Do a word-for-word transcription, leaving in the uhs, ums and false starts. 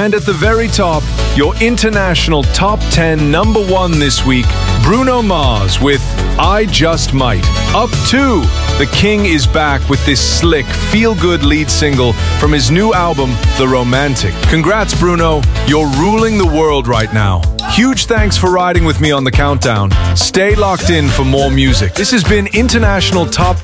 And at the very top, your international top ten number one this week, Bruno Mars with I Just Might. Up two, the King is back with this slick, feel-good lead single from his new album, The Romantic. Congrats, Bruno. You're ruling the world right now. Huge thanks for riding with me on the countdown. Stay locked in for more music. This has been International Top